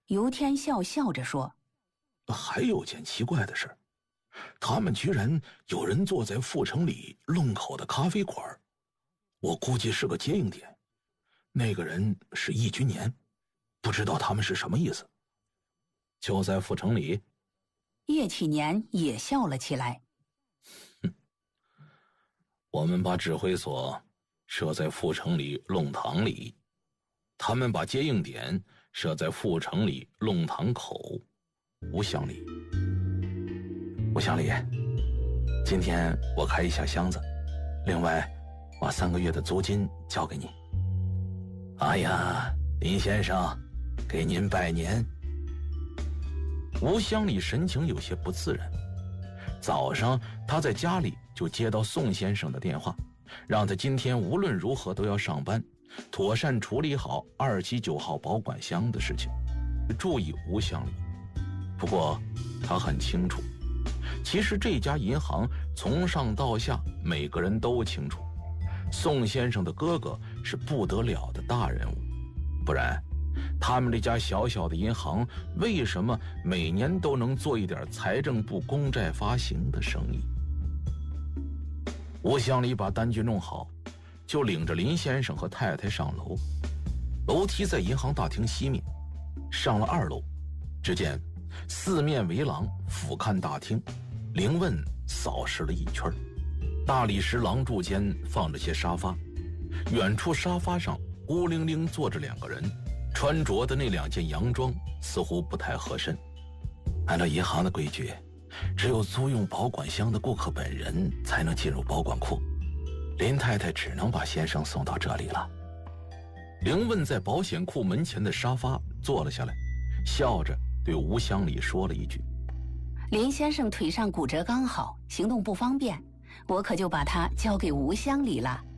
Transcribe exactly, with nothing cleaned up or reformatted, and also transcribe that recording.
尤天笑笑着说： 还有件奇怪的事，他们居然有人坐在阜成里弄口的咖啡馆，我估计是个接应点。那个人是易君年，不知道他们是什么意思。就在阜成里。 叶启年也笑了起来。 哼，我们把指挥所设在阜成里弄堂里，他们把接应点设在阜成里弄堂口。吴乡里，吴乡里，今天我开一下箱子，另外把三个月的租金交给你。哎呀，林先生，给您拜年。吴乡里神情有些不自然。早上他在家里就接到宋先生的电话，让他今天无论如何都要上班，妥善处理好二七九号保管箱的事情，注意吴乡里。不过他很清楚，其实这家银行从上到下每个人都清楚，宋先生的哥哥是不得了的大人物，不然他们这家小小的银行为什么每年都能做一点财政部公债发行的生意？吴乡里把单据弄好，就领着林先生和太太上楼。楼梯在银行大厅西面，上了二楼，只见四面围廊俯瞰大厅，林问扫视了一圈。大理石廊柱间放着些沙发，远处沙发上孤零零坐着两个人，穿着的那两件洋装似乎不太合身。按照银行的规矩，只有租用保管箱的顾客本人才能进入保管库，林太太只能把先生送到这里了。林问在保险库门前的沙发坐了下来，笑着对吴乡里说了一句： 林先生腿上骨折刚好，行动不方便，我可就把他交给吴乡里了。